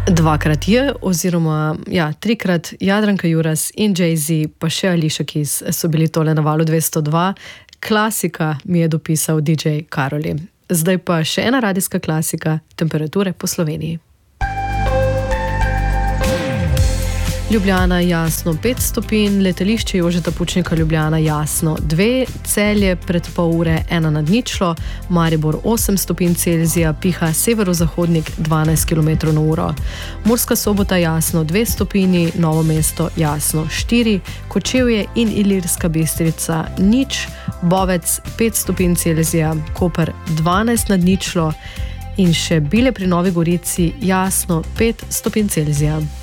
Dvakrat J oziroma trikrat Jadranka Juras in Jay-Z pa še Alicia Keys so bili tole na Valu 202. Klasika mi je dopisal DJ Karoli. Zdaj pa še ena radijska klasika, temperature po Sloveniji. Ljubljana jasno 5 stopinj, letališče Jožeta Pučnika Ljubljana jasno 2, Celje pred pol ure 1 nad ničlo, Maribor 8 stopinj Celzija, piha severozahodnik 12 km/h. Murska Sobota jasno 2 stopinji, Novo mesto jasno 4, Kočevje in Ilirska Bistrica 0, Bovec 5 stopinj Celzija, Koper 12 nad ničlo in še Bile pri Novi Gorici jasno 5 stopinj Celzija.